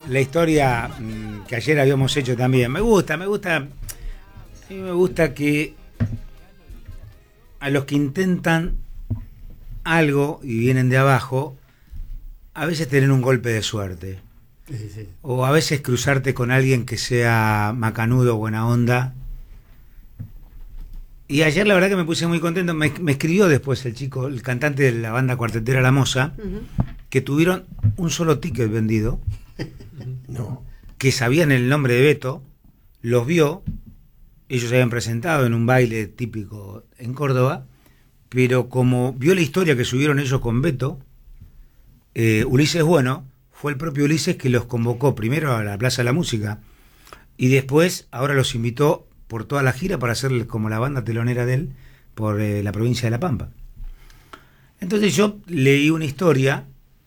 la historia que ayer habíamos hecho también. Me gusta que a los que intentan algo y vienen de abajo, a veces tener un golpe de suerte. Sí. O a veces cruzarte con alguien que sea macanudo, buena onda. Y ayer la verdad que me puse muy contento. Me escribió después el chico, el cantante de la banda cuartetera La Moza, que tuvieron un solo ticket vendido. No. Que sabían el nombre de Beto, los vio, ellos se habían presentado en un baile típico en Córdoba, pero como vio la historia que subieron ellos con Beto, Ulises Bueno, fue el propio Ulises que los convocó primero a la Plaza de la Música y después ahora los invitó por toda la gira para hacerles como la banda telonera de él por la provincia de La Pampa. Entonces yo leí una historia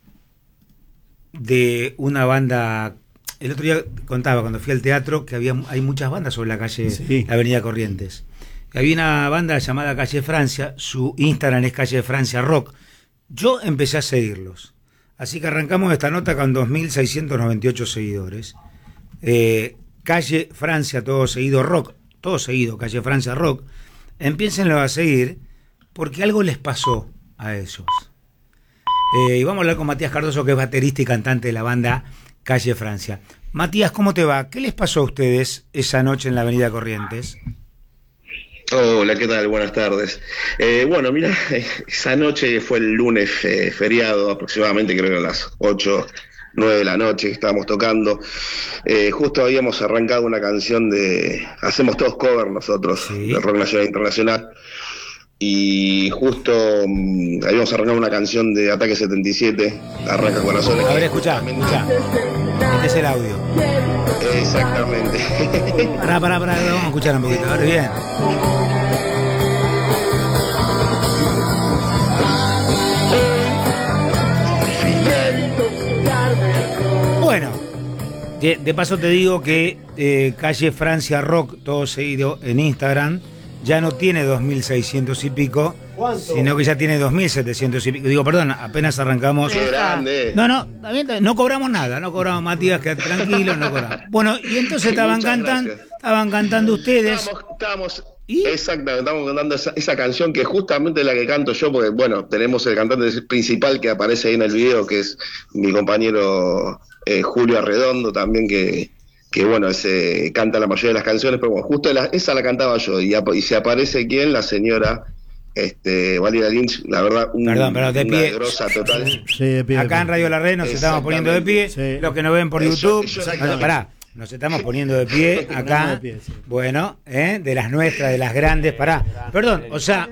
de una banda. El otro día contaba cuando fui al teatro que hay muchas bandas sobre la calle, sí, la avenida Corrientes. Había una banda llamada Calle Francia, su Instagram es Calle Francia Rock. Yo empecé a seguirlos. Así que arrancamos esta nota con 2.698 seguidores. Calle Francia, todo seguido, Rock, todo seguido, Calle Francia Rock. Empiénsenlo a seguir porque algo les pasó a ellos. Y vamos a hablar con Matías Cardoso, que es baterista y cantante de la banda Calle Francia. Matías, ¿cómo te va? ¿Qué les pasó a ustedes esa noche en la avenida Corrientes? Hola, ¿qué tal? Buenas tardes. Bueno, mira, esa noche fue el lunes feriado, aproximadamente creo que a las 8, 9 de la noche que estábamos tocando. Justo habíamos arrancado una canción de... Hacemos todos cover nosotros, sí, de rock nacional e internacional. Y justo habíamos arrancado una canción de Ataque 77, Arranca Corazones. A ver, escuchá. Este es el audio. Exactamente. Pará, vamos a escuchar un poquito, a ver, bien. Bueno, de paso te digo que Calle Francia Rock, todo seguido en Instagram, ya no tiene 2.600 y pico, ¿cuánto? sino que ya tiene 2.700 y pico. Digo, perdón, apenas arrancamos. ¡Qué grande! No, no cobramos nada, no cobramos, Matías, quédate tranquilo, no cobramos. Bueno, y entonces estaban cantando ustedes. Estábamos ¿Y? Exactamente, estamos cantando esa canción que es justamente la que canto yo, porque bueno, tenemos el cantante principal que aparece ahí en el video, que es mi compañero Julio Arredondo también, que bueno, canta la mayoría de las canciones, pero bueno, justo esa la cantaba yo, y se aparece ¿quién? La señora Valeria Lynch, la verdad, Perdón, de pie. grosa total. Sí, de pie. Acá en Radio La Red nos estamos poniendo de pie, sí. Los que nos ven por YouTube, nos estamos poniendo de pie acá, de pie, sí. bueno, de las nuestras, de las grandes, perdón, o sea,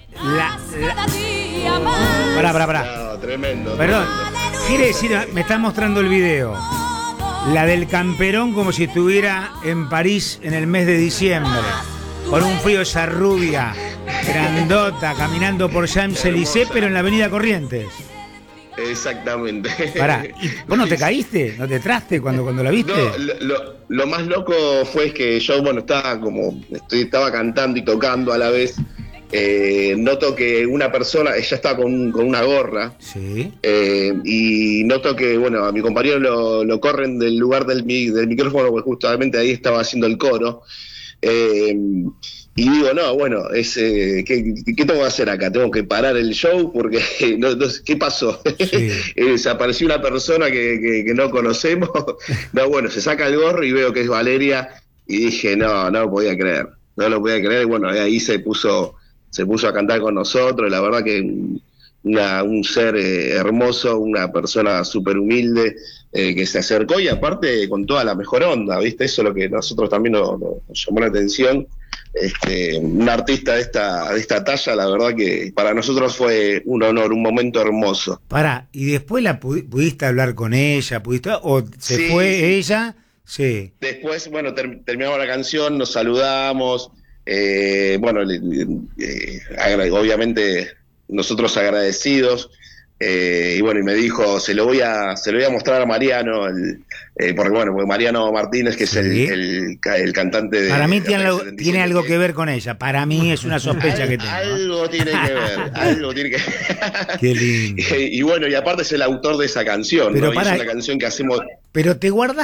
pará. No, tremendo. Perdón, quiere decir, me está mostrando el video, la del camperón como si estuviera en París en el mes de diciembre, con un frío, esa rubia, grandota, caminando por Champs-Élysées, pero en la avenida Corrientes. Exactamente. Pará, ¿vos no te caíste? ¿No te traste cuando la viste? No, lo más loco fue que yo, bueno, estaba cantando y tocando a la vez. Noto que una persona, ella estaba con una gorra, Sí. y noto que, bueno, a mi compañero lo corren del lugar del micrófono, porque justamente ahí estaba haciendo el coro. Y digo, no, bueno, ¿qué tengo que hacer acá? Tengo que parar el show porque, ¿qué pasó? Sí. Se apareció una persona que no conocemos. No, bueno, se saca el gorro y veo que es Valeria y dije, no lo podía creer. Y bueno, ahí se puso a cantar con nosotros. La verdad que un ser hermoso, una persona súper humilde, que se acercó y aparte con toda la mejor onda, ¿viste? Eso es lo que nosotros también nos llamó la atención. Un artista de esta talla, la verdad que para nosotros fue un honor, un momento hermoso. Pará, ¿y después pudiste hablar con ella? ¿O se fue ella? Sí. Después, bueno, terminamos la canción, nos saludamos, bueno, obviamente nosotros agradecidos, y bueno, y me dijo, se lo voy a mostrar a Mariano, porque Mariano Martínez, que es el cantante de... Para mí tiene algo que ver con ella, para mí es una sospecha que tengo. Algo tiene que ver. Qué lindo. Y bueno, y aparte es el autor de esa canción, Pero ¿no? Y es una canción que hacemos... Pero te guardas